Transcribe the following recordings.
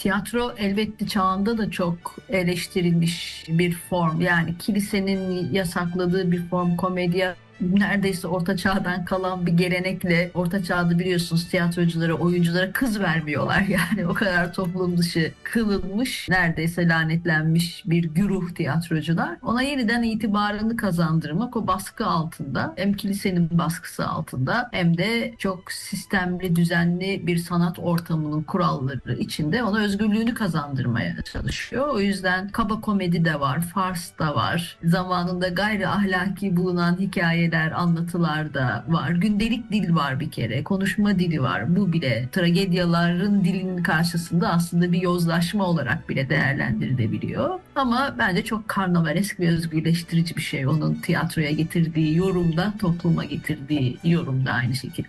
Tiyatro elbette çağında da çok eleştirilmiş bir form. Yani kilisenin yasakladığı bir form, komedya neredeyse Orta Çağ'dan kalan bir gelenekle. Orta Çağ'da biliyorsunuz tiyatroculara, oyunculara kız vermiyorlar. Yani o kadar toplum dışı kılınmış, neredeyse lanetlenmiş bir güruh tiyatrocular. Ona yeniden itibarını kazandırmak o baskı altında, hem kilisenin baskısı altında hem de çok sistemli, düzenli bir sanat ortamının kuralları içinde ona özgürlüğünü kazandırmaya çalışıyor. O yüzden kaba komedi de var, fars da var. Zamanında gayri ahlaki bulunan hikayeler, anlatılar da var. Gündelik dil var bir kere. Konuşma dili var. Bu bile tragedyaların dilinin karşısında aslında bir yozlaşma olarak bile değerlendirilebiliyor. Ama bence çok karnavalesk ve özgürleştirici bir şey. Onun tiyatroya getirdiği yorumda, topluma getirdiği yorumda aynı şekilde.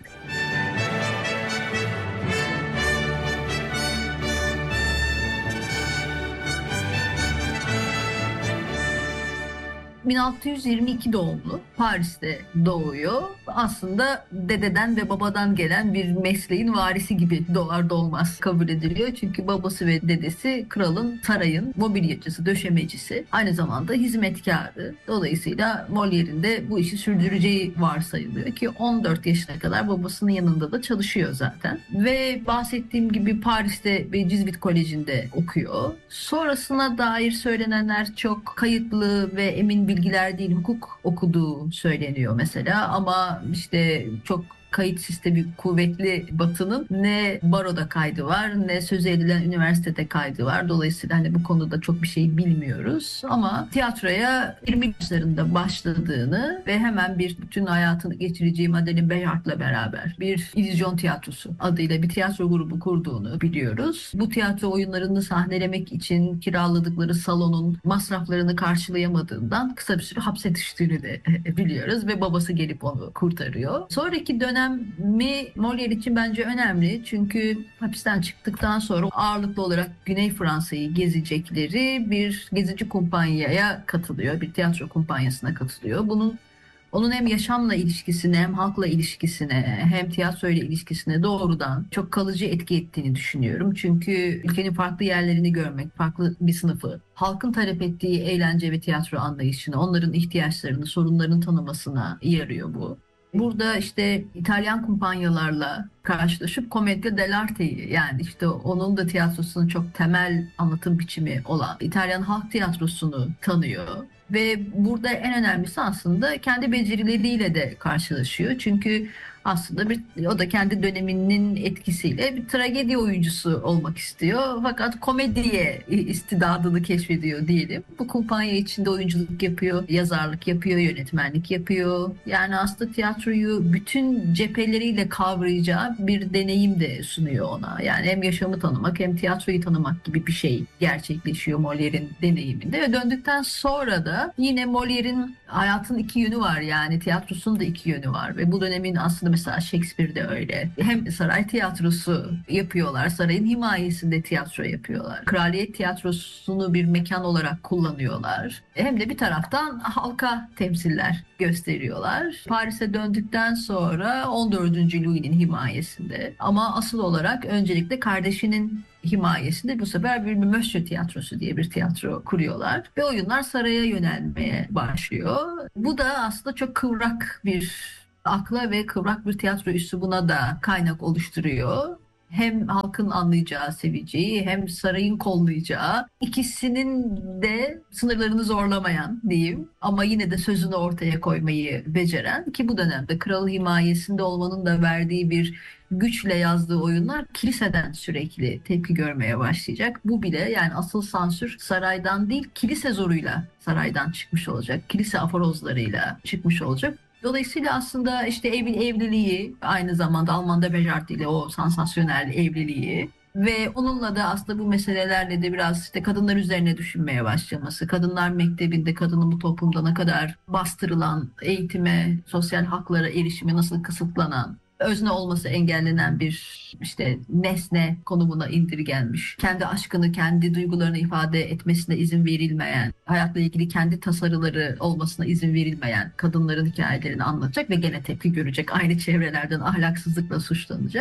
1622 doğumlu, Paris'te doğuyor. Aslında dededen ve babadan gelen bir mesleğin varisi gibi doğar doğmaz kabul ediliyor. Çünkü babası ve dedesi kralın, sarayın mobilyacısı, döşemecisi. Aynı zamanda hizmetkarı. Dolayısıyla Molière'in de bu işi sürdüreceği varsayılıyor ki 14 yaşına kadar babasının yanında da çalışıyor zaten. Ve bahsettiğim gibi Paris'te bir Cizvit Koleji'nde okuyor. Sonrasına dair söylenenler çok kayıtlı ve emin bilgiler değil. Hukuk okuduğu söyleniyor mesela, ama işte çok kayıt sistemi kuvvetli Batı'nın ne baroda kaydı var ne söz edilen üniversitede kaydı var. Dolayısıyla hani bu konuda çok bir şey bilmiyoruz. Ama tiyatroya 20 yaşlarında başladığını ve hemen bir bütün hayatını geçireceği Madeleine Béjart'la beraber bir illüzyon tiyatrosu adıyla bir tiyatro grubu kurduğunu biliyoruz. Bu tiyatro oyunlarını sahnelemek için kiraladıkları salonun masraflarını karşılayamadığından kısa bir süre hapse düştüğünü de biliyoruz ve babası gelip onu kurtarıyor. Sonraki dönem Molière için bence önemli, çünkü hapisten çıktıktan sonra ağırlıklı olarak Güney Fransa'yı gezecekleri bir gezici kumpanyaya katılıyor, bir tiyatro kumpanyasına katılıyor. Onun hem yaşamla ilişkisine hem halkla ilişkisine hem tiyatroyla ilişkisine doğrudan çok kalıcı etki ettiğini düşünüyorum. Çünkü ülkenin farklı yerlerini görmek, farklı bir sınıfı, halkın talep ettiği eğlence ve tiyatro anlayışını, onların ihtiyaçlarını, sorunlarını tanımasına yarıyor bu. Burada işte İtalyan kumpanyalarla karşılaşıp Commedia dell'arte'yi, yani işte onun da tiyatrosunun çok temel anlatım biçimi olan İtalyan halk tiyatrosunu tanıyor. Ve burada en önemlisi aslında kendi becerileriyle de karşılaşıyor. Çünkü aslında o da kendi döneminin etkisiyle bir tragedi oyuncusu olmak istiyor. Fakat komediye istidadını keşfediyor diyelim. Bu kumpanya içinde oyunculuk yapıyor, yazarlık yapıyor, yönetmenlik yapıyor. Yani aslında tiyatroyu bütün cepheleriyle kavrayacağı bir deneyim de sunuyor ona. Yani hem yaşamı tanımak hem tiyatroyu tanımak gibi bir şey gerçekleşiyor Molière'in deneyiminde. Ve döndükten sonra da yine Molière'in hayatın iki yönü var, yani tiyatrosunun da iki yönü var ve bu dönemin aslında mesela Shakespeare'de öyle. Hem saray tiyatrosu yapıyorlar, sarayın himayesinde tiyatro yapıyorlar. Kraliyet tiyatrosunu bir mekan olarak kullanıyorlar. Hem de bir taraftan halka temsiller gösteriyorlar. Paris'e döndükten sonra 14. Louis'nin himayesinde, ama asıl olarak öncelikle kardeşinin himayesinde bu sefer bir Mösyö tiyatrosu diye bir tiyatro kuruyorlar ve oyunlar saraya yönelmeye başlıyor. Bu da aslında çok kıvrak bir akla ve kıvrak bir tiyatro üslubuna da kaynak oluşturuyor. Hem halkın anlayacağı, seveceği, hem sarayın kollayacağı, ikisinin de sınırlarını zorlamayan diyeyim, ama yine de sözünü ortaya koymayı beceren, ki bu dönemde kral himayesinde olmanın da verdiği bir güçle yazdığı oyunlar kiliseden sürekli tepki görmeye başlayacak. Bu bile, yani asıl sansür saraydan değil, kilise zoruyla saraydan çıkmış olacak. Kilise aforozlarıyla çıkmış olacak. Dolayısıyla aslında işte evliliği, aynı zamanda Almanda Béjart ile o sansasyonel evliliği ve onunla da aslında bu meselelerle de biraz işte kadınlar üzerine düşünmeye başlaması, kadınlar mektebinde kadının bu toplumda ne kadar bastırılan, eğitime, sosyal haklara erişimi nasıl kısıtlanan, özne olması engellenen bir işte nesne konumuna indirgenmiş, kendi aşkını, kendi duygularını ifade etmesine izin verilmeyen, hayatla ilgili kendi tasarıları olmasına izin verilmeyen kadınların hikayelerini anlatacak ve gene tepki görecek. Aynı çevrelerden ahlaksızlıkla suçlanacak.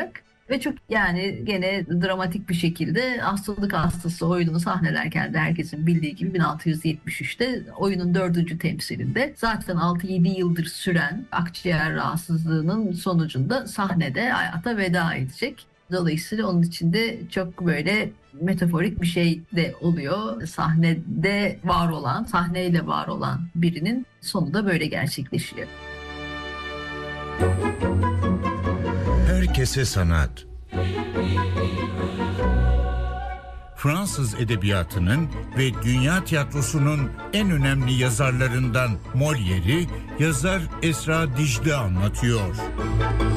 Ve çok yani gene dramatik bir şekilde hastalık hastası oyununu sahnelerken de herkesin bildiği gibi 1673'te oyunun 4. temsilinde zaten 6-7 yıldır süren akciğer rahatsızlığının sonucunda sahnede hayata veda edecek. Dolayısıyla onun içinde çok böyle metaforik bir şey de oluyor. Sahnede var olan, sahneyle var olan birinin sonu da böyle gerçekleşiyor. Herkese sanat. Fransız edebiyatının ve dünya tiyatrosunun en önemli yazarlarından Molière'i yazar Esra Dicle anlatıyor.